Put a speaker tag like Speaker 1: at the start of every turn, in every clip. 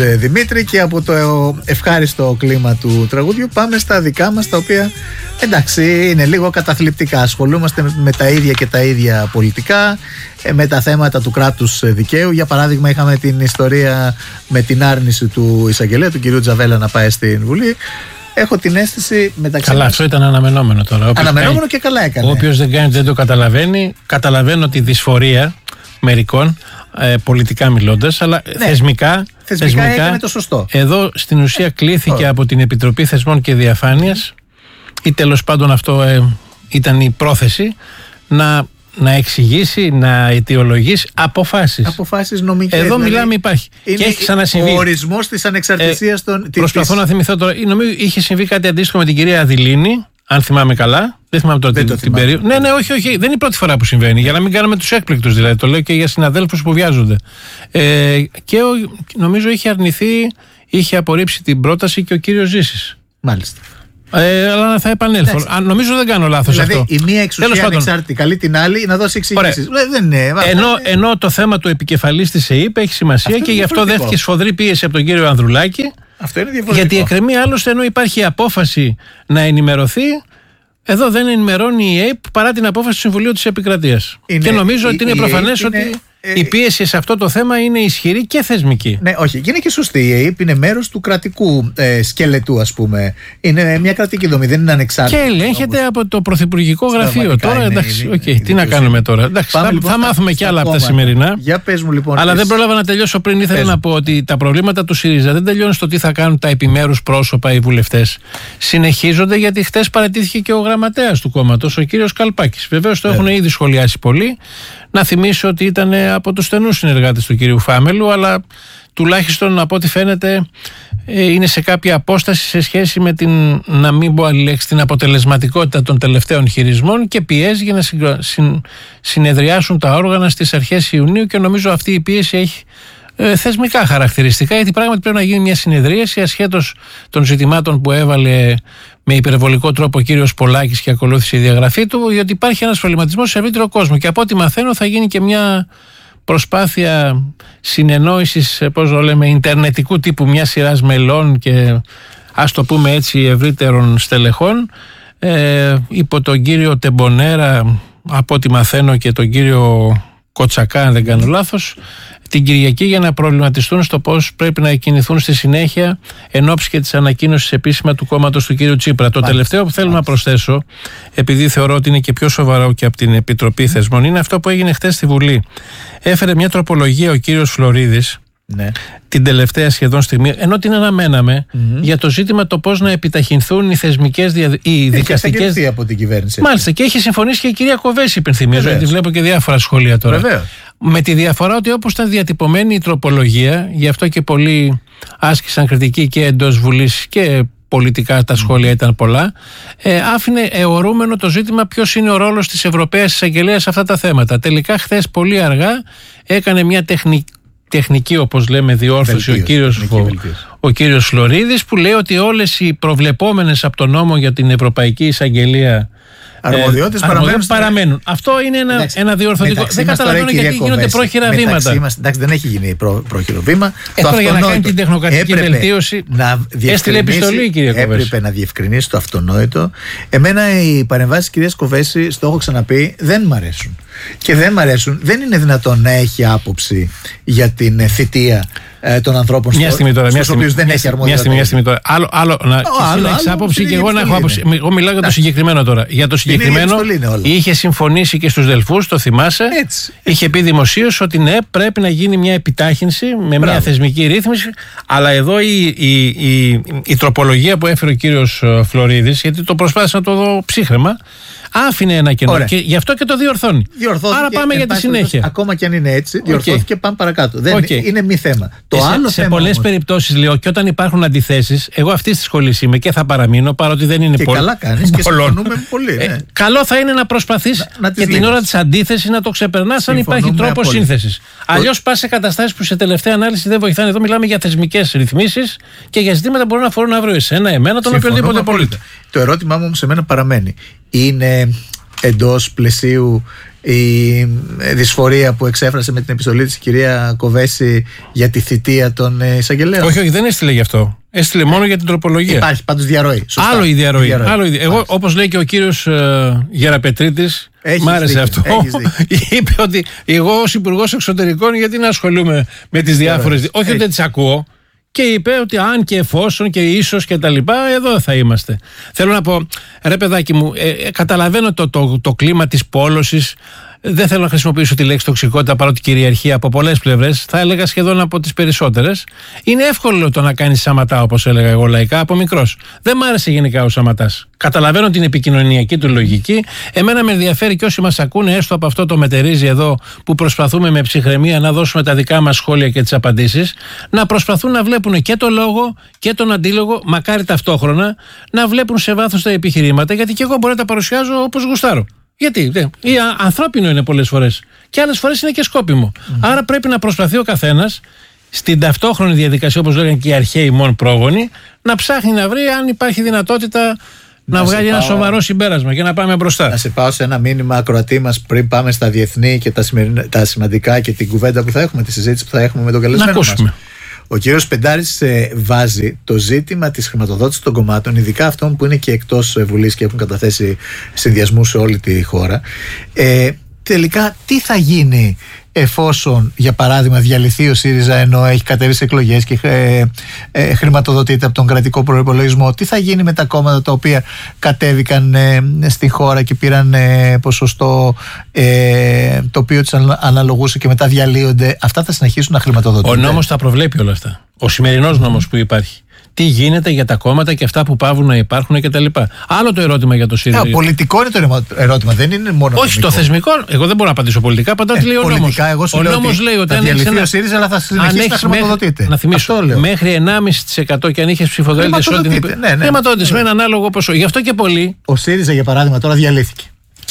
Speaker 1: Δημήτρη, και από το ευχάριστο κλίμα του τραγουδιού πάμε στα δικά μας, τα οποία εντάξει είναι λίγο καταθλιπτικά. Ασχολούμαστε με τα ίδια και τα ίδια πολιτικά, με τα θέματα του κράτους δικαίου. Για παράδειγμα, είχαμε την ιστορία με την άρνηση του εισαγγελέα, του κυρίου Τζαβέλα, να πάει στην Βουλή. Έχω την αίσθηση μεταξύ. Καλά,
Speaker 2: αυτό ήταν αναμενόμενο τώρα.
Speaker 1: Αναμενόμενο και καλά έκανε.
Speaker 2: Όποιος δεν κάνει, δεν το καταλαβαίνει. Καταλαβαίνω τη δυσφορία μερικών, πολιτικά μιλώντας, αλλά
Speaker 1: ναι,
Speaker 2: θεσμικά
Speaker 1: έκανε το σωστό.
Speaker 2: Εδώ στην ουσία κλήθηκε από την Επιτροπή Θεσμών και Διαφάνειας, ή τέλος πάντων αυτό ήταν η πρόθεση, να εξηγήσει, να αιτιολογήσει αποφάσεις
Speaker 1: νομικές.
Speaker 2: Εδώ δηλαδή, μιλάμε, υπάρχει. Και έχει ξανασυμβεί.
Speaker 1: Ο ορισμός της ανεξαρτησίας των.
Speaker 2: Προσπαθώ να θυμηθώ τώρα. Νομίζω είχε συμβεί κάτι αντίστοιχο με την κυρία Αδηλίνη, αν θυμάμαι καλά. Δεν θυμάμαι τώρα την περίοδο. Ναι, όχι. Δεν είναι η πρώτη φορά που συμβαίνει. Για να μην κάνουμε τους έκπληκτους, δηλαδή. Το λέω και για συναδέλφους που βιάζονται. Και νομίζω είχε απορρίψει την πρόταση και ο κύριος Ζήσης.
Speaker 1: Μάλιστα.
Speaker 2: Αλλά θα επανέλθω. Νομίζω δεν κάνω λάθος
Speaker 1: δηλαδή,
Speaker 2: αυτό.
Speaker 1: Η μία εξουσία ανεξάρτητη καλεί την άλλη να δώσει εξηγήσεις.
Speaker 2: Ενώ το θέμα του επικεφαλής της ΕΕΠ έχει σημασία και γι' αυτό δέχτηκε σφοδρή πίεση από τον κύριο Ανδρουλάκη.
Speaker 1: Αυτό είναι διαφορετικό.
Speaker 2: Γιατί εκκρεμεί άλλωστε, ενώ υπάρχει απόφαση να ενημερωθεί, εδώ δεν ενημερώνει η ΕΕΠ παρά την απόφαση του Συμβουλίου της Επικρατείας. Και νομίζω ότι είναι προφανές ότι η πίεση σε αυτό το θέμα είναι ισχυρή και θεσμική.
Speaker 1: Ναι, όχι. Και είναι και σωστή. Η ΕΕΠ είναι μέρος του κρατικού σκελετού, ας πούμε. Είναι μια κρατική δομή, δεν είναι ανεξάρτητη.
Speaker 2: Και ελέγχεται από το Πρωθυπουργικό Γραφείο. Τώρα εντάξει, τι να κάνουμε τώρα. Εντάξει, θα μάθουμε κι άλλα από τα σημερινά.
Speaker 1: Για πες μου λοιπόν.
Speaker 2: Αλλά δεν πρόλαβα να τελειώσω πριν. Ήθελα να πω ότι τα προβλήματα του ΣΥΡΙΖΑ δεν τελειώνουν στο τι θα κάνουν τα επιμέρους πρόσωπα οι βουλευτές. Συνεχίζονται, γιατί χτες παραιτήθηκε και ο γραμματέας του κόμματος, ο κύριος Καλπάκης. Βεβαίως το έχουν ήδη σχολιάσει πολλοί. Να θυμίσω ότι ήταν από τους στενούς συνεργάτες του κυρίου Φάμελου, αλλά τουλάχιστον από ό,τι φαίνεται είναι σε κάποια απόσταση σε σχέση με την, να μην πω άλλη λέξη, την αποτελεσματικότητα των τελευταίων χειρισμών, και πιέζει για να συνεδριάσουν τα όργανα στις αρχές Ιουνίου, και νομίζω αυτή η πίεση έχει θεσμικά χαρακτηριστικά, γιατί πράγματι πρέπει να γίνει μια συνεδρίαση ασχέτως των ζητημάτων που έβαλε με υπερβολικό τρόπο ο κύριος Πολάκης και ακολούθησε η διαγραφή του, γιατί υπάρχει ένας προβληματισμός σε ευρύτερο κόσμο, και από ό,τι μαθαίνω θα γίνει και μια προσπάθεια συνεννόησης, πώς το λέμε, ιντερνετικού τύπου, μια σειράς μελών και ας το πούμε έτσι ευρύτερων στελεχών, υπό τον κύριο Τεμπονέρα, από ό,τι μαθαίνω, και τον κύριο Κοτσακά, αν δεν κάνω λάθος, την Κυριακή, για να προβληματιστούν στο πώς πρέπει να κινηθούν στη συνέχεια εν ώψη και της ανακοίνωσης επίσημα του κόμματος του κύριου Τσίπρα. Το τελευταίο που θέλω να προσθέσω, επειδή θεωρώ ότι είναι και πιο σοβαρό και από την Επιτροπή Θεσμών, είναι αυτό που έγινε χτες στη Βουλή. Έφερε μια τροπολογία ο κύριος Φλωρίδης, την τελευταία σχεδόν στιγμή, ενώ την αναμέναμε, για το ζήτημα το πώς να επιταχυνθούν οι θεσμικές οι δικαστικές.
Speaker 1: Έχει από την κυβέρνηση.
Speaker 2: Μάλιστα, και έχει συμφωνήσει και η κυρία Κοβέση, υπενθυμίζω, γιατί βλέπω και διάφορα σχόλια τώρα.
Speaker 1: Βεβαίως.
Speaker 2: Με τη διαφορά ότι όπως ήταν διατυπωμένη η τροπολογία, γι' αυτό και πολλοί άσκησαν κριτική και εντός Βουλής και πολιτικά τα σχόλια ήταν πολλά, άφηνε αιωρούμενο το ζήτημα ποιος είναι ο ρόλος της Ευρωπαίας Εισαγγελέας σε αυτά τα θέματα. Τελικά χθες πολύ αργά έκανε μια τεχνική, όπως λέμε, διόρθωση ο κύριος Φλωρίδης, που λέει ότι όλες οι προβλεπόμενες από τον νόμο για την Ευρωπαϊκή Εισαγγελία
Speaker 1: αρμοδιότητες παραμένουν.
Speaker 2: Αυτό είναι ένα διορθωτικό. Δεν καταλαβαίνω γιατί γίνονται πρόχειρα βήματα.
Speaker 1: Εντάξει, δεν έχει γίνει πρόχειρο βήμα.
Speaker 2: Τώρα για να κάνει την τεχνοκρατική βελτίωση, έστειλε επιστολή η κυρία Κοβέση.
Speaker 1: Έπρεπε να διευκρινίσει το αυτονόητο. Εμένα οι παρεμβάσεις της κυρίας Κοβέση, το έχω ξαναπεί, δεν μ' αρέσουν. Και δεν μ' αρέσουν. Δεν είναι δυνατόν να έχει άποψη για την θητεία των ανθρώπων στους οποίους δεν έχει αρμοδιότητα.
Speaker 2: Μια στιγμή τώρα. Άλλο να έχεις άποψη και εγώ να έχω άποψη. Εγώ μιλάω για το συγκεκριμένο τώρα. Για το συγκεκριμένο είχε συμφωνήσει και στους Δελφούς, το θυμάσαι. Είχε πει δημοσίως ότι ναι, πρέπει να γίνει μια επιτάχυνση με μια θεσμική ρύθμιση. Αλλά εδώ η τροπολογία που έφερε ο κύριος Φλωρίδης, γιατί το προσπάθησα να το δω ψύχρεμα, άφηνε ένα κενό και γι' αυτό και το διορθώνει. Άρα πάμε για τη συνέχεια.
Speaker 1: Ακόμα και αν είναι έτσι, διορθώθηκε, πάμε παρακάτω. Δεν είναι μη θέμα.
Speaker 2: Σε πολλές περιπτώσεις, λέω, και όταν υπάρχουν αντιθέσεις, εγώ αυτή τη σχολή είμαι και θα παραμείνω, παρότι δεν είναι πολύ.
Speaker 1: Καλά κάνεις και συμφωνούμε πολύ.
Speaker 2: Καλό θα είναι να προσπαθείς και την ώρα της αντίθεσης να το ξεπερνάς, αν υπάρχει τρόπος σύνθεσης. Αλλιώς πας σε καταστάσεις που σε τελευταία ανάλυση δεν βοηθάνε. Εδώ μιλάμε για θεσμικές ρυθμίσεις και για ζητήματα που μπορούν να αφορούν αύριο εσένα, εμένα, τον οποιοδήποτε πολίτη.
Speaker 1: Το ερώτημά μου σε μένα παραμένει. Είναι εντός πλαισίου η δυσφορία που εξέφρασε με την επιστολή της η κυρία Κοβέση για τη θητεία των εισαγγελέων?
Speaker 2: Όχι, δεν έστειλε γι' αυτό. Έστειλε μόνο για την τροπολογία.
Speaker 1: Υπάρχει πάντως διαρροή. Σωστά.
Speaker 2: Άλλο η διαρροή. Εγώ, όπως λέει και ο κύριος Γεραπετρίτης, μ' άρεσε αυτό. Είπε ότι εγώ ως Υπουργός Εξωτερικών, γιατί να ασχολούμαι με τις διάφορες. Όχι ότι δεν τις ακούω. Και είπε ότι αν και εφόσον και ίσως και τα λοιπά, εδώ θα είμαστε. Θέλω να πω, ρε παιδάκι μου, καταλαβαίνω το κλίμα της πόλωσης. Δεν θέλω να χρησιμοποιήσω τη λέξη τοξικότητα, παρότι κυριαρχεί από πολλές πλευρές. Θα έλεγα σχεδόν από τις περισσότερες. Είναι εύκολο το να κάνεις Σαματά, όπως έλεγα εγώ λαϊκά, από μικρός. Δεν μ' άρεσε γενικά ο Σαματάς. Καταλαβαίνω την επικοινωνιακή του λογική. Εμένα με ενδιαφέρει και όσοι μας ακούνε, έστω από αυτό το μετερίζει εδώ, που προσπαθούμε με ψυχραιμία να δώσουμε τα δικά μας σχόλια και τις απαντήσεις, να προσπαθούν να βλέπουν και το λόγο και τον αντίλογο, μακάρι ταυτόχρονα, να βλέπουν σε βάθος τα επιχειρήματα, γιατί και εγώ μπορώ να τα παρουσιάζω όπως γουστάρω. Γιατί ανθρώπινο είναι πολλές φορές και άλλες φορές είναι και σκόπιμο. Άρα πρέπει να προσπαθεί ο καθένας στην ταυτόχρονη διαδικασία, όπως λέγανε και οι αρχαίοι μόν πρόγονοι, να ψάχνει να βρει αν υπάρχει δυνατότητα να βγάλει ένα σοβαρό συμπέρασμα και να πάμε μπροστά.
Speaker 1: Να σε πάω σε ένα μήνυμα ακροατή μας πριν πάμε στα διεθνή και τα σημαντικά και την κουβέντα που θα έχουμε, τη συζήτηση που θα έχουμε με τον καλεσμένο μας. Ο κύριος Πεντάρης βάζει το ζήτημα της χρηματοδότησης των κομμάτων, ειδικά αυτών που είναι και εκτός Βουλής και έχουν καταθέσει συνδυασμούς σε όλη τη χώρα. Τελικά τι θα γίνει εφόσον, για παράδειγμα, διαλυθεί ο ΣΥΡΙΖΑ ενώ έχει κατέβει σε εκλογές και χρηματοδοτείται από τον κρατικό προϋπολογισμό? Τι θα γίνει με τα κόμματα τα οποία κατέβηκαν στη χώρα και πήραν ποσοστό το οποίο τους αναλογούσε και μετά διαλύονται? Αυτά θα συνεχίσουν να χρηματοδοτούνται? Ο
Speaker 2: νόμος τα προβλέπει όλα αυτά. Ο σημερινός νόμος που υπάρχει. Τι γίνεται για τα κόμματα και αυτά που πάβουν να υπάρχουν κτλ. Άλλο το ερώτημα για το ΣΥΡΙΖΑ.
Speaker 1: Πολιτικό είναι το ερώτημα, δεν είναι μόνο.
Speaker 2: Όχι, το θεσμικό. Εγώ δεν μπορώ να απαντήσω πολιτικά. Απαντάω ότι λέει ο νόμος.
Speaker 1: Ο νόμος λέει ότι αν διαλυθεί ο ΣΥΡΙΖΑ, αλλά θα συνεχίσει να χρηματοδοτείται.
Speaker 2: Να θυμίσω, μέχρι 1,5% και αν είχε ψηφοδέλτια σε όλη την Ελλάδα. Χρηματοδοτείται με ένα ανάλογο ποσό. Γι' αυτό και πολύ.
Speaker 1: Ο ΣΥΡΙΖΑ, για παράδειγμα, τώρα διαλύθηκε.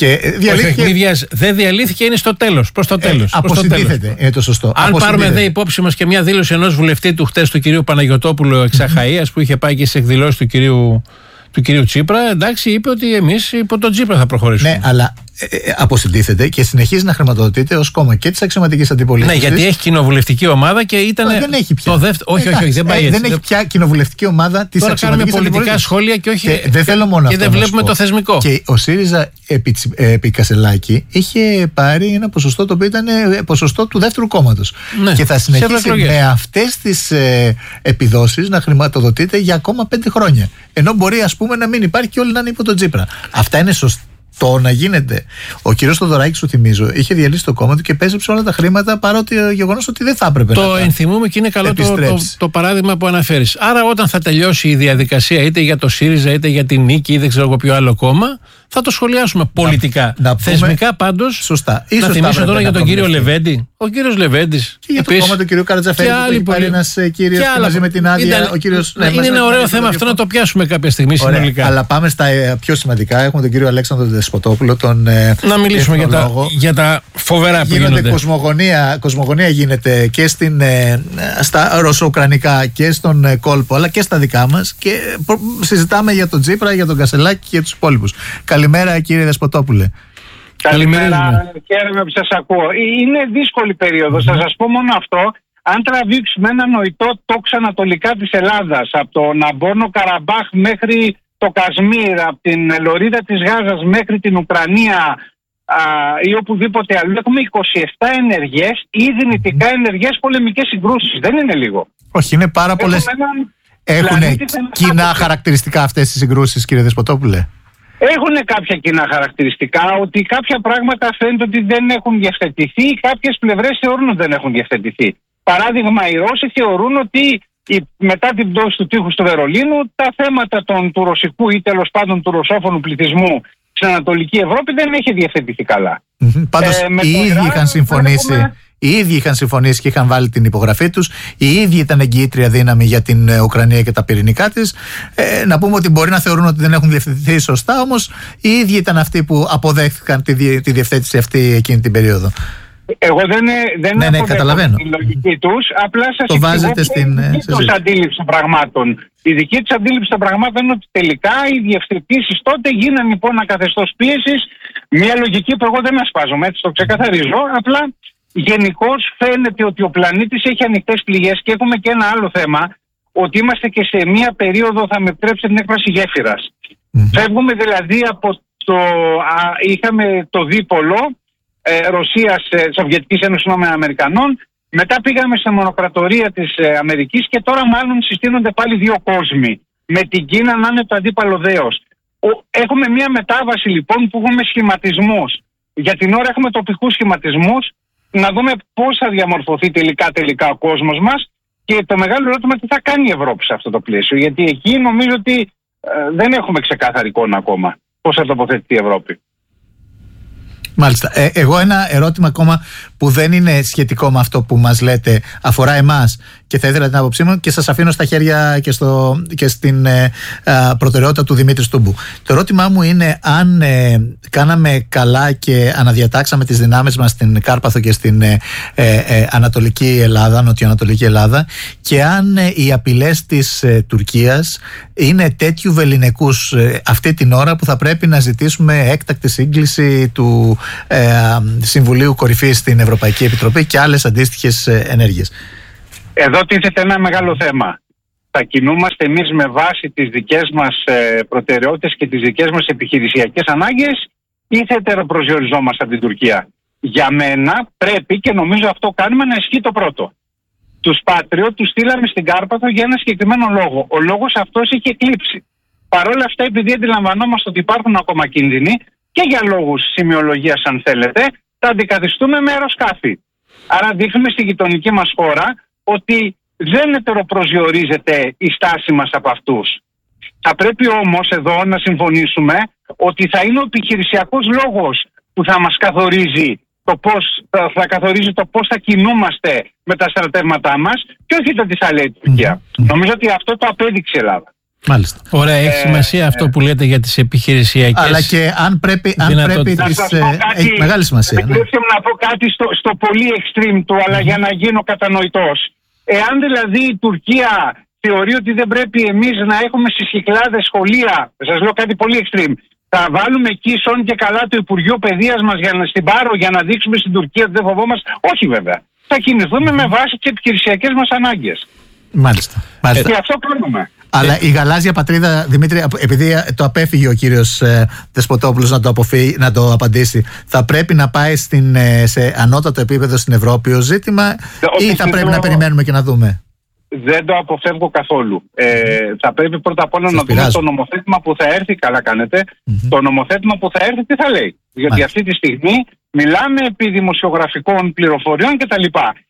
Speaker 2: Δεν διαλύθηκε, είναι στο τέλος. Προς το τέλος.
Speaker 1: Αποσυντήθεται. Είναι το σωστό.
Speaker 2: Αν πάρουμε δε υπόψη μας και μια δήλωση ενός βουλευτή του χτες, του κυρίου Παναγιωτόπουλου Εξαχαΐας, που είχε πάει και σε εκδηλώσεις του κυρίου Τσίπρα, εντάξει, είπε ότι εμείς υπό τον Τσίπρα θα προχωρήσουμε.
Speaker 1: Ναι, αλλά αποσυντήθεται και συνεχίζει να χρηματοδοτείται ως κόμμα και της αξιωματικής αντιπολίτευσης.
Speaker 2: Ναι, γιατί έχει κοινοβουλευτική ομάδα και ήταν.
Speaker 1: Δεν έχει πια.
Speaker 2: Όχι, δεν πάει έτσι.
Speaker 1: Δεν έχει πια κοινοβουλευτική ομάδα της αξιωματικής αντιπολίτευσης.
Speaker 2: Κάνουμε πολιτικά σχόλια και όχι.
Speaker 1: Δεν θέλω μόνο αυτό.
Speaker 2: Και δεν βλέπουμε το θεσμικό.
Speaker 1: Και ο ΣΥΡΙΖΑ επί Κασελάκη είχε πάρει ένα ποσοστό το οποίο ήταν ποσοστό του δεύτερου κόμματος. Ναι, και θα συνεχίσει με αυτές τις επιδόσεις να χρηματοδοτείται για ακόμα 5 χρόνια. Ενώ μπορεί, ας πούμε, να μην υπάρχει και όλοι να είναι υπό τον Τσίπρα. Αυτά είναι σωστά. Το να γίνεται. Ο κύριος Θοδωράκης, σου θυμίζω, είχε διαλύσει το κόμμα του και πέζεψε όλα τα χρήματα, παρότι γεγονός ότι δεν θα έπρεπε να.
Speaker 2: Το ενθυμούμε και είναι καλό το παράδειγμα που αναφέρεις. Άρα, όταν θα τελειώσει η διαδικασία, είτε για το ΣΥΡΙΖΑ, είτε για την Νίκη, ή δεν ξέρω εγώ ποιο άλλο κόμμα, θα το σχολιάσουμε πολιτικά. Θεσμικά πάντως.
Speaker 1: Σωστά.
Speaker 2: Να θυμίσω τώρα για τον κύριο Λεβέντη. Ο κύριος Λεβέντης.
Speaker 1: Και για το κόμμα του κυρίου Καρατζαφέρη που έχει πάρει ένας κύριος μαζί με την άδεια.
Speaker 2: Είναι ένα ωραίο θέμα αυτό να το πιάσουμε κάποια στιγμή συνολικά.
Speaker 1: Αλλά πάμε στα πιο σημαντικά. Έχουμε τον κύριο Αλέξανδρο Δεσποτόπουλο.
Speaker 2: Να μιλήσουμε για τα φοβερά που γίνονται.
Speaker 1: Κοσμογονία γίνεται και στα ρωσο-ουκρανικά και στον κόλπο, αλλά και στα δικά μας. Και συζητάμε για τον Τσίπρα, για τον Κασελάκη και για τους υπόλοιπους. Καλημέρα, κύριε Δεσποτόπουλε.
Speaker 3: Καλημέρα, χαίρομαι που σας ακούω. Είναι δύσκολη περίοδος. Θα σας πω μόνο αυτό. Αν τραβήξουμε ένα νοητό τόξο ανατολικά της Ελλάδας, από το Ναγκόρνο Καραμπάχ μέχρι το Κασμίρ, από την λωρίδα της Γάζας μέχρι την Ουκρανία ή οπουδήποτε αλλού, έχουμε 27 ενεργές ή δυνητικά ενεργές πολεμικές συγκρούσεις. Δεν είναι λίγο.
Speaker 1: Όχι, είναι πάρα πολλές. Έχουν κοινά χαρακτηριστικά αυτές οι συγκρούσεις, κύριε Δεσποτόπουλε?
Speaker 3: Έχουν κάποια κοινά χαρακτηριστικά, ότι κάποια πράγματα φαίνεται ότι δεν έχουν διευθετηθεί, κάποιες πλευρές θεωρούν ότι δεν έχουν διευθετηθεί. Παράδειγμα, οι Ρώσοι θεωρούν ότι μετά την πτώση του τείχους του Βερολίνου, τα θέματα του ρωσικού ή τέλος πάντων του ρωσόφωνου πληθυσμού στην Ανατολική Ευρώπη δεν έχει διευθετηθεί καλά.
Speaker 1: Πάντως οι ίδιοι είχαν συμφωνήσει. Οι ίδιοι είχαν συμφωνήσει και είχαν βάλει την υπογραφή τους. Οι ίδιοι ήταν εγγυήτρια δύναμη για την Ουκρανία και τα πυρηνικά της. Να πούμε ότι μπορεί να θεωρούν ότι δεν έχουν διευθετηθεί σωστά, όμως οι ίδιοι ήταν αυτοί που αποδέχθηκαν τη διευθέτηση αυτή εκείνη την περίοδο.
Speaker 3: Εγώ δεν
Speaker 1: καταλαβαίνω
Speaker 3: τη λογική τους, απλά σας
Speaker 1: το βάζετε στην
Speaker 3: αντίληψη των πραγμάτων. Η δική τους αντίληψη των πραγμάτων είναι ότι τελικά οι διευθετήσεις τότε γίνανε υπό ένα καθεστώς πίεσης Μια λογική που εγώ δεν ασπάζομαι, έτσι το ξεκαθαρίζω. Απλά γενικώς φαίνεται ότι ο πλανήτης έχει ανοιχτές πληγές και έχουμε και ένα άλλο θέμα, ότι είμαστε και σε μια περίοδο, θα με επιτρέψετε την έκφραση, γέφυρας. Φεύγουμε δηλαδή από είχαμε το δίπολο Ρωσίας, Σοβιετικής Ένωσης των Αμερικανών, μετά πήγαμε σε μονοκρατορία της Αμερικής και τώρα μάλλον συστήνονται πάλι δύο κόσμοι, με την Κίνα να είναι το αντίπαλο δέος. Έχουμε μια μετάβαση λοιπόν που έχουμε σχηματισμούς. Για την ώρα έχουμε τοπικούς σχηματισμούς, να δούμε πώς θα διαμορφωθεί τελικά ο κόσμος μας και το μεγάλο ερώτημα τι θα κάνει η Ευρώπη σε αυτό το πλαίσιο. Γιατί εκεί νομίζω ότι δεν έχουμε ξεκάθαρη εικόνα ακόμα πώς θα τοποθετηθεί η Ευρώπη.
Speaker 1: Μάλιστα. Εγώ ένα ερώτημα ακόμα που δεν είναι σχετικό με αυτό που μας λέτε, αφορά εμάς και θα ήθελα την άποψή μου και σας αφήνω στα χέρια και στην προτεραιότητα του Δημήτρη Στούμπου. Το ερώτημά μου είναι αν κάναμε καλά και αναδιατάξαμε τις δυνάμεις μας στην Κάρπαθο και στην Ανατολική Ελλάδα, Νοτιοανατολική Ελλάδα, και αν οι απειλές της Τουρκίας είναι τέτοιου βεληνικούς αυτή την ώρα που θα πρέπει να ζητήσουμε έκτακτη σύγκληση του Συμβουλίου Κορυφής στην Ευρωπαϊκή Επιτροπή και άλλες αντίστοιχες ενέργειες.
Speaker 3: Εδώ τίθεται ένα μεγάλο θέμα. Θα κινούμαστε εμείς με βάση τις δικές μας προτεραιότητες και τις δικές μας επιχειρησιακές ανάγκες ή θα ετεροπροσδιοριζόμαστε από την Τουρκία? Για μένα πρέπει, και νομίζω αυτό κάνουμε, να ισχύει το πρώτο. Τους Πάτριο τους στείλαμε στην Κάρπαθο για ένα συγκεκριμένο λόγο. Ο λόγος αυτός έχει εκλείψει. Παρ' όλα αυτά, επειδή αντιλαμβανόμαστε ότι υπάρχουν ακόμα κίνδυνοι και για λόγους σημειολογίας, αν θέλετε, τα αντικαθιστούμε με αεροσκάφη. Άρα δείχνουμε στη γειτονική μας χώρα ότι δεν ετεροπροσδιορίζεται η στάση μας από αυτούς. Θα πρέπει όμως εδώ να συμφωνήσουμε ότι θα είναι ο επιχειρησιακός λόγος που θα μας καθορίζει το πώς θα κινούμαστε με τα στρατεύματά μας και όχι το τι θα λέει η Τουρκία. Νομίζω ότι αυτό το απέδειξε η Ελλάδα.
Speaker 1: Μάλιστα.
Speaker 2: Ωραία, έχει σημασία αυτό που λέτε για τις επιχειρησιακές.
Speaker 1: Αλλά και αν πρέπει έχει μεγάλη σημασία.
Speaker 3: Επιτρέψτε μου να πω κάτι στο πολύ extreme του, αλλά για να γίνω κατανοητός. Εάν δηλαδή η Τουρκία θεωρεί ότι δεν πρέπει εμείς να έχουμε στις Κυκλάδες σχολεία, σας λέω κάτι πολύ extreme, θα βάλουμε εκεί σόν και καλά το Υπουργείο Παιδείας μας στην Πάρο για να δείξουμε στην Τουρκία ότι δεν φοβόμαστε? Όχι βέβαια. Θα κινηθούμε με βάση τις επιχειρησιακές μας ανάγκες.
Speaker 1: Μάλιστα.
Speaker 3: Και αυτό κάνουμε.
Speaker 1: Αλλά η γαλάζια πατρίδα, Δημήτρη, επειδή το απέφυγε ο κύριος Δεσποτόπουλος να το απαντήσει, θα πρέπει να πάει σε ανώτατο επίπεδο στην Ευρώπη ως ζήτημα ή θα πρέπει να περιμένουμε και να δούμε?
Speaker 3: Δεν το αποφεύγω καθόλου. Θα πρέπει πρώτα απ' όλα να δούμε το νομοθέτημα που θα έρθει. Καλά κάνετε. Το νομοθέτημα που θα έρθει τι θα λέει? Διότι αυτή τη στιγμή μιλάμε επί δημοσιογραφικών πληροφοριών κτλ.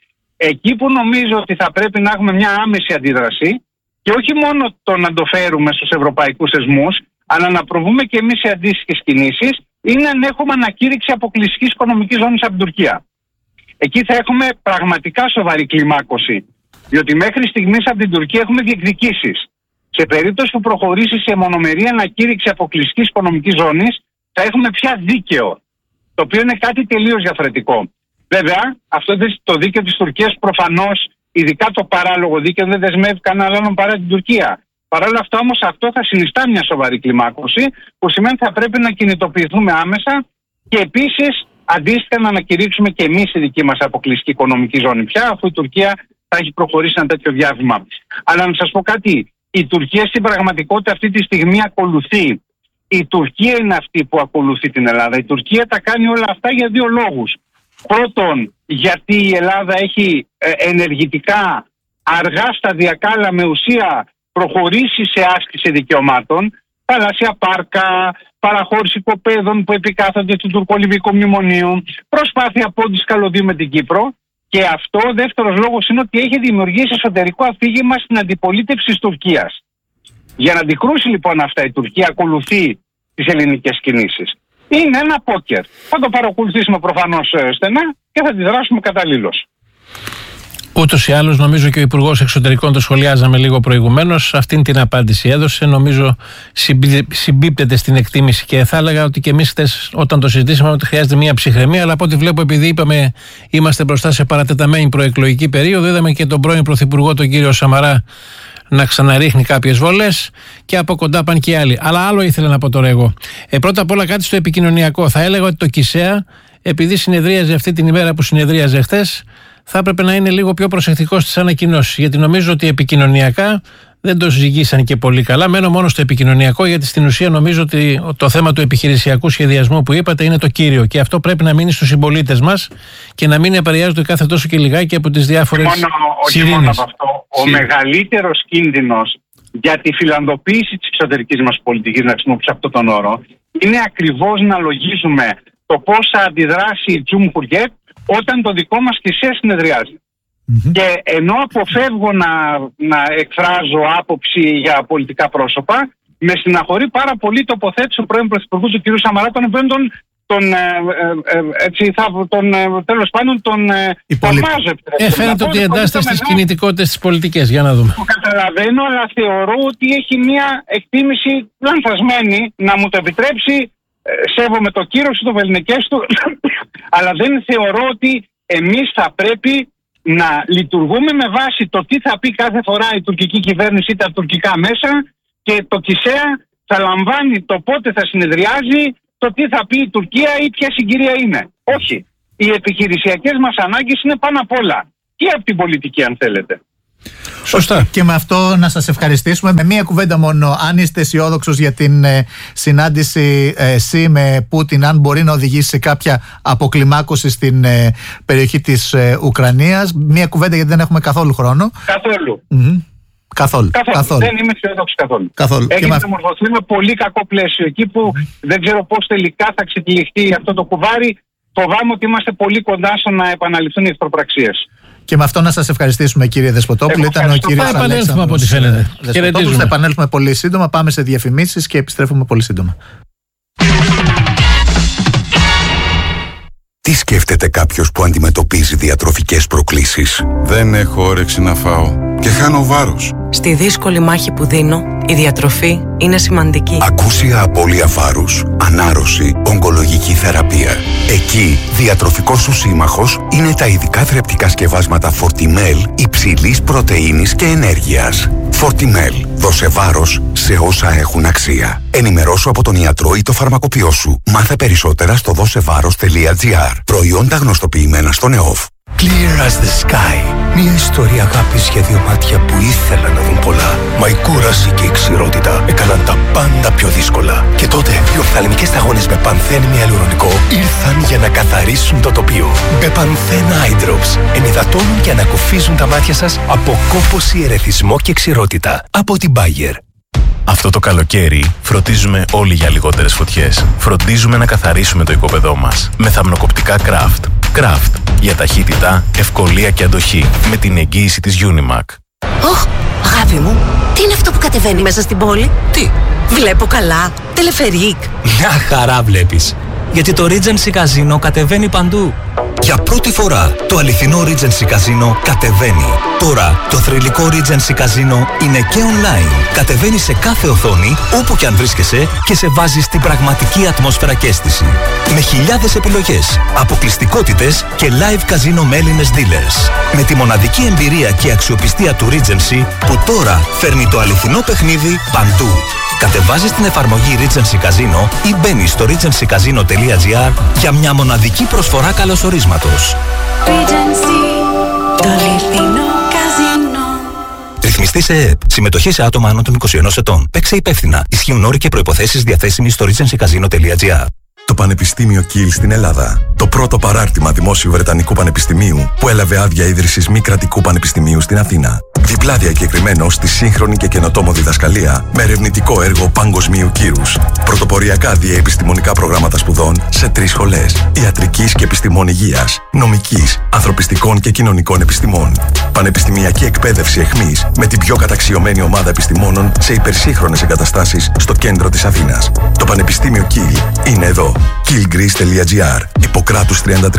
Speaker 3: Εκεί που νομίζω ότι θα πρέπει να έχουμε μια άμεση αντίδραση και όχι μόνο το να το φέρουμε στους ευρωπαϊκούς θεσμούς, αλλά να προβούμε και εμείς σε αντίστοιχες κινήσεις, είναι αν έχουμε ανακήρυξη αποκλειστικής οικονομικής ζώνης από την Τουρκία. Εκεί θα έχουμε πραγματικά σοβαρή κλιμάκωση. Διότι μέχρι στιγμής από την Τουρκία έχουμε διεκδικήσεις. Σε περίπτωση που προχωρήσει σε μονομερή ανακήρυξη αποκλειστικής οικονομικής ζώνης, θα έχουμε πια δίκαιο. Το οποίο είναι κάτι τελείως διαφορετικό. Βέβαια, αυτό το δίκαιο της Τουρκίας προφανώς, ειδικά το παράλογο δίκαιο, δεν δεσμεύει κανέναν άλλον παρά την Τουρκία. Παρ' όλα αυτά όμως αυτό θα συνιστά μια σοβαρή κλιμάκωση, που σημαίνει ότι θα πρέπει να κινητοποιηθούμε άμεσα και επίσης αντίστοιχα να ανακηρύξουμε και εμείς τη δική μας αποκλειστική οικονομική ζώνη πια, αφού η Τουρκία θα έχει προχωρήσει ένα τέτοιο διάβημα. Αλλά να σας πω κάτι, η Τουρκία στην πραγματικότητα αυτή τη στιγμή ακολουθεί. Η Τουρκία είναι αυτή που ακολουθεί την Ελλάδα. Η Τουρκία τα κάνει όλα αυτά για δύο λόγους. Πρώτον, γιατί η Ελλάδα έχει ενεργητικά, αργά, σταδιακά, αλλά με ουσία προχωρήσει σε άσκηση δικαιωμάτων, θαλάσσια πάρκα, παραχώρηση οικοπαίδων που επικάθονται του τουρκολιβικού μνημονίου, προσπάθεια πόντης καλωδίου με την Κύπρο. Και αυτό ο δεύτερος λόγος είναι ότι έχει δημιουργήσει εσωτερικό αφήγημα στην αντιπολίτευση της Τουρκίας. Για να αντικρούσει λοιπόν αυτά η Τουρκία ακολουθεί τις ελληνικές κινήσεις. Είναι ένα πόκερ. Θα το παρακολουθήσουμε προφανώς στενά και θα αντιδράσουμε καταλήλως.
Speaker 2: Ούτως ή άλλως, νομίζω και ο Υπουργός Εξωτερικών το σχολιάζαμε λίγο προηγουμένως. Αυτήν την απάντηση έδωσε. Νομίζω συμπίπτεται στην εκτίμηση και θα έλεγα ότι και εμείς χτες, όταν το συζητήσαμε, ότι χρειάζεται μια ψυχραιμία. Αλλά από ό,τι βλέπω, επειδή είπαμε είμαστε μπροστά σε παρατεταμένη προεκλογική περίοδο, είδαμε και τον πρώην Πρωθυπουργό, τον κύριο Σαμαρά, να ξαναρίχνει κάποιες βολές και από κοντά πάνε και οι άλλοι. Αλλά άλλο ήθελα να πω τώρα εγώ. Πρώτα απ' όλα κάτι στο επικοινωνιακό. Θα έλεγα ότι το ΚΙΣΕΑ, επειδή συνεδρίαζε αυτή την ημέρα που συνεδρίαζε χθες, θα έπρεπε να είναι λίγο πιο προσεκτικός στις ανακοινώσεις. Γιατί νομίζω ότι επικοινωνιακά δεν το ζυγίσαν και πολύ καλά. Μένω μόνο στο επικοινωνιακό, γιατί στην ουσία νομίζω ότι το θέμα του επιχειρησιακού σχεδιασμού που είπατε είναι το κύριο. Και αυτό πρέπει να μείνει στους συμπολίτες μας και να μην επηρεάζονται κάθε τόσο και λιγάκι από τις διάφορες σιρήνες.
Speaker 3: Μόνο από αυτό. Ο μεγαλύτερος κίνδυνος για τη φιλανδοποίηση της εξωτερικής μας πολιτικής, να χρησιμοποιήσω αυτόν τον όρο, είναι ακριβώς να λογίζουμε το πώς θα αντιδράσει η Τζουμχουριέτ όταν το δικό μας ΚΙΣΕΑ συνεδριάζει. Και ενώ αποφεύγω να εκφράζω άποψη για πολιτικά πρόσωπα, με στεναχωρεί πάρα πολύ τοποθέτηση του πρώην Πρωθυπουργού του κ. Σαμαρά, τον οποίον τέλος πάντων τον θαυμάζω.
Speaker 2: Φαίνεται ότι εντάσσεται στις κινητικότητες της πολιτικής. Για να δούμε.
Speaker 3: Το καταλαβαίνω, αλλά θεωρώ ότι έχει μια εκτίμηση λανθασμένη, να μου το επιτρέψει. Σέβομαι το κύρος του, το βεληνικές του, αλλά δεν θεωρώ ότι εμείς θα πρέπει να λειτουργούμε με βάση το τι θα πει κάθε φορά η τουρκική κυβέρνηση ή τα τουρκικά μέσα, και το ΚΙΣΕΑ θα λαμβάνει το πότε θα συνεδριάζει, το τι θα πει η Τουρκία ή ποια συγκυρία είναι. Όχι. Οι επιχειρησιακές μας ανάγκες είναι πάνω απ' όλα. Και από την πολιτική, αν θέλετε.
Speaker 1: Σωστά. Και με αυτό να σας ευχαριστήσουμε. Με μία κουβέντα μόνο, αν είστε αισιόδοξος για την συνάντηση ΣΥ με Πούτιν, αν μπορεί να οδηγήσει σε κάποια αποκλιμάκωση στην περιοχή της Ουκρανίας. Μία κουβέντα, γιατί δεν έχουμε καθόλου χρόνο. Καθόλου.
Speaker 3: Δεν είμαι αισιόδοξος καθόλου. Έχει διαμορφωθεί με πολύ κακό πλαίσιο. Εκεί που δεν ξέρω πώς τελικά θα ξετυλιχτεί αυτό το κουβάρι, φοβάμαι ότι είμαστε πολύ κοντά στο να επαναληφθούν οι εχθροπραξίες. Και με αυτό να σας ευχαριστήσουμε, κύριε Δεσποτόπουλο. Ήταν ο κύριος Αλέξανδρος
Speaker 2: από ό,τι φαίνεται.
Speaker 1: Δεσποτόπουλος. Θα επανέλθουμε πολύ σύντομα. Πάμε σε διαφημίσεις και επιστρέφουμε πολύ σύντομα.
Speaker 4: Τι σκέφτεται κάποιος που αντιμετωπίζει διατροφικές προκλήσεις?
Speaker 5: Δεν έχω όρεξη να φάω και χάνω βάρος.
Speaker 6: Στη δύσκολη μάχη που δίνω, η διατροφή είναι σημαντική.
Speaker 4: Ακούσια απώλεια βάρους, ανάρρωση, ογκολογική θεραπεία. Εκεί, διατροφικός σου σύμμαχος είναι τα ειδικά θρεπτικά σκευάσματα Fortimel υψηλής πρωτεΐνης και ενέργειας. Fortimel. Δώσε βάρος σε όσα έχουν αξία. Ενημερώσου από τον ιατρό ή το φαρμακοποιό σου. Μάθε περισσότερα στο δώσεβάρος.gr. Προϊόντα γνωστοποιημένα στον ΕΟΦ.
Speaker 7: Clear as the sky. Μια ιστορία αγάπης για δύο μάτια που ήθελαν να δουν πολλά. Μα η κούραση και η ξηρότητα έκαναν τα πάντα πιο δύσκολα. Και τότε οι οφθαλμικές σταγόνες με Πανθέν Ιαλουρονικό ήρθαν για να καθαρίσουν το τοπίο. Με Πανθέν Eye Drops ενυδατώνουν και ανακουφίζουν τα μάτια σας από κόπωση, ερεθισμό και ξηρότητα. Από την Bayer.
Speaker 8: Αυτό το καλοκαίρι φροντίζουμε όλοι για λιγότερες φωτιές. Φροντίζουμε να καθαρίσουμε το οικόπεδό μας με θαμνοκοπτικά Craft. Craft για ταχύτητα, ευκολία και αντοχή με την εγγύηση της Unimac.
Speaker 9: Ωχ, αγάπη μου, τι είναι αυτό που κατεβαίνει μέσα στην πόλη?
Speaker 7: Τι?
Speaker 9: Βλέπω καλά, τελεφερίκ.
Speaker 7: Μια χαρά βλέπεις. Γιατί το Regency Casino κατεβαίνει παντού. Για πρώτη φορά το αληθινό Regency Casino κατεβαίνει. Τώρα το θρυλικό Regency Casino είναι και online. Κατεβαίνει σε κάθε οθόνη, όπου και αν βρίσκεσαι, και σε βάζει στην πραγματική ατμόσφαιρα και αίσθηση. Με χιλιάδες επιλογές, αποκλειστικότητες και live casino με Έλληνες dealers. Με τη μοναδική εμπειρία και αξιοπιστία του Regency, που τώρα φέρνει το αληθινό παιχνίδι παντού. Κατεβάζεις την εφαρμογή Regency Casino ή μπαίνεις στο regencycasino.gr για μια μοναδική προσφορά καλωσορίσματος.
Speaker 10: Regency, το αληθινό καζίνο.
Speaker 7: Ρυθμιστή σε ΕΕΠ. Συμμετοχή σε άτομα άνω των 21 ετών. Παίξε υπεύθυνα. Ισχύουν όροι και προϋποθέσεις διαθέσιμοι στο regencycasino.gr.
Speaker 11: Το Πανεπιστήμιο Κιλ στην Ελλάδα. Το πρώτο παράρτημα δημόσιου Βρετανικού Πανεπιστημίου που έλαβε άδεια ίδρυσης μη κρατικού πανεπιστημίου στην Αθήνα. Διπλά διακεκριμένο στη σύγχρονη και καινοτόμο διδασκαλία με ερευνητικό έργο παγκοσμίου κύρους. Πρωτοποριακά διαεπιστημονικά προγράμματα σπουδών σε 3 σχολές. Ιατρικής και επιστημών υγείας, νομικής, ανθρωπιστικών και κοινωνικών επιστημών. Πανεπιστημιακή εκπαίδευση εχμής με την πιο καταξιωμένη ομάδα επιστημόνων σε υπερσύγχρονες εγκαταστάσεις στο κέντρο της Αθήνας. Το Πανεπιστήμιο Κιλ είναι εδώ. killgreece.gr. Ιπποκράτους 33.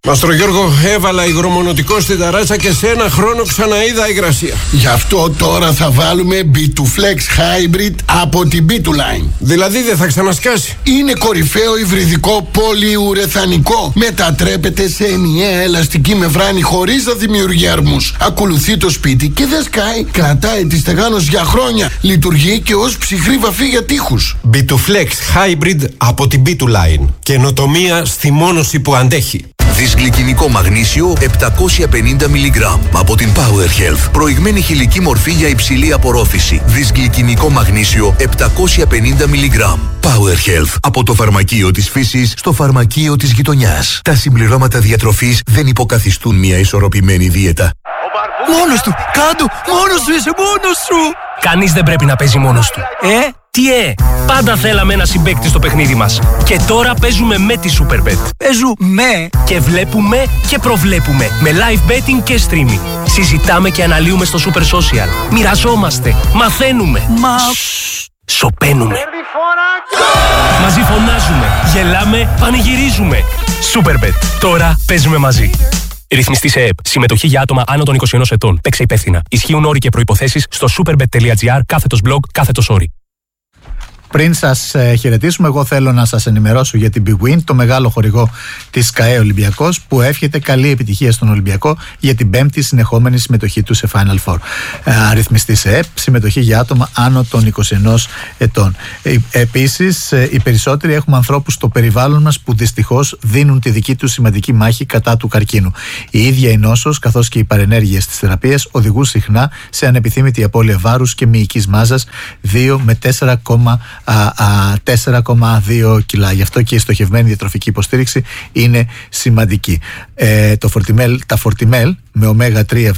Speaker 12: Μαστρο Γιώργο, έβαλα υγρομονωτικό στην ταράτσα και σε ένα χρόνο ξαναείδα υγρασία.
Speaker 13: Γι' αυτό τώρα θα βάλουμε B2Flex Hybrid από την B2Line.
Speaker 12: Δηλαδή δεν θα ξανασκάσει.
Speaker 13: Είναι κορυφαίο υβριδικό πολυουρεθανικό. Μετατρέπεται σε ενιαία ελαστική μεμβράνη χωρίς να δημιουργεί αρμούς. Ακολουθεί το σπίτι και δεν σκάει. Κρατάει τη στεγάνωση για χρόνια. Λειτουργεί και ως ψυχρή βαφή για τοίχους.
Speaker 12: B2Flex Hybrid από την B2Line. Καινοτομία στη μόνωση που αντέχει.
Speaker 14: Δυσγλυκινικό μαγνήσιο 750 mg από την Power Health. Προηγμένη χηλική μορφή για υψηλή απορρόφηση. Δυσγλυκινικό μαγνήσιο 750 mg. Power Health. Από το φαρμακείο της φύσης στο φαρμακείο της γειτονιάς. Τα συμπληρώματα διατροφής δεν υποκαθιστούν μια ισορροπημένη δίαιτα.
Speaker 15: Μόνος του! Κάντου! Μόνος σου είσαι! Μόνος σου! Κανείς δεν πρέπει να παίζει μόνος του. Πάντα θέλαμε ένα συμπαίκτη στο παιχνίδι μας. Και τώρα παίζουμε με τη Superbet. Παίζουμε και βλέπουμε και προβλέπουμε. Με live betting και streaming. Συζητάμε και αναλύουμε στο Super Social. Μοιραζόμαστε. Μαθαίνουμε. Σωπαίνουμε. Μαζί φωνάζουμε. Γελάμε. Πανηγυρίζουμε. Superbet. Τώρα παίζουμε μαζί. Ρυθμιστή σε ΕΕΠ. Συμμετοχή για άτομα άνω των 21 ετών. Παίξε υπεύθυνα. Ισχύουν όροι και προϋποθέσεις στο superbet.gr/blog/όροι.
Speaker 1: Πριν σας χαιρετήσουμε, εγώ θέλω να σας ενημερώσω για την Big Win, το μεγάλο χορηγό της ΚΑΕ Ολυμπιακός, που εύχεται καλή επιτυχία στον Ολυμπιακό για την 5η συνεχόμενη συμμετοχή του σε Final Four. Αριθμιστή σε ΕΠ, συμμετοχή για άτομα άνω των 21 ετών. Επίσης, οι περισσότεροι έχουμε ανθρώπους στο περιβάλλον μας που δυστυχώς δίνουν τη δική τους σημαντική μάχη κατά του καρκίνου. Η ίδια η νόσος, καθώς και οι παρενέργειες της θεραπείας, οδηγούν συχνά σε ανεπιθύμητη απώλεια βάρους και μυϊκής μάζας 2 με 4,2 κιλά. Γι' αυτό και η στοχευμένη διατροφική υποστήριξη είναι σημαντική. Τα Fortimel με ωμέγα 3